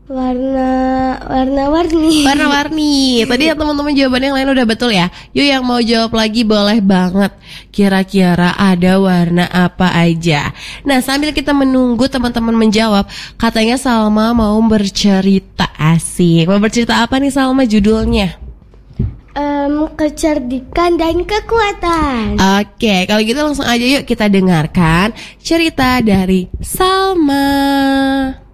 Warna-warni. Warna-warni. Tadi ya teman-teman jawaban yang lain udah betul ya. Yuk yang mau jawab lagi boleh banget. Kira-kira ada warna apa aja? Nah sambil kita menunggu teman-teman menjawab, katanya Salma mau bercerita. Asik. Mau bercerita apa nih Salma judulnya? Kecerdikan dan kekuatan. Oke, kalau gitu langsung aja yuk kita dengarkan cerita dari Salma.